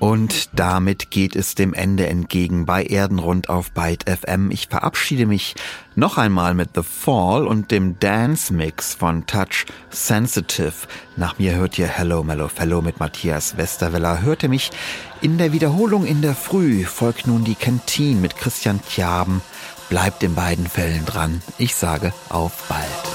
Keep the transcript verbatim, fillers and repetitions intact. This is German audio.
Und damit geht es dem Ende entgegen bei Erdenrund auf Byte F M. Ich verabschiede mich noch einmal mit The Fall und dem Dance-Mix von Touch Sensitive. Nach mir hört ihr Hello Mellow Fellow mit Matthias Westerweller. Hörte mich in der Wiederholung in der Früh. Folgt nun die Canteen mit Christian Tjaben. Bleibt in beiden Fällen dran. Ich sage auf bald.